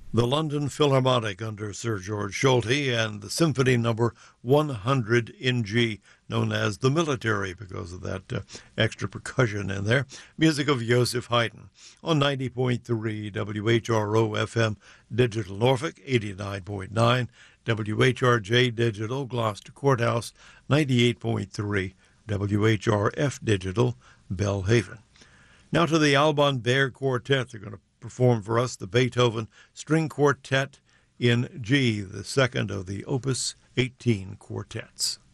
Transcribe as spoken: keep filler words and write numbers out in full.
The London Philharmonic under Sir George Solti and the Symphony Number one hundred in G, known as the Military because of that uh, extra percussion in there. Music of Joseph Haydn on ninety point three W H R O F M Digital Norfolk, eighty-nine point nine W H R J Digital Gloucester Courthouse, ninety-eight point three W H R F Digital Belhaven. Now to the Alban Berg Quartet. They're going to perform for us the Beethoven String Quartet in G, the second of the Opus eighteen quartets.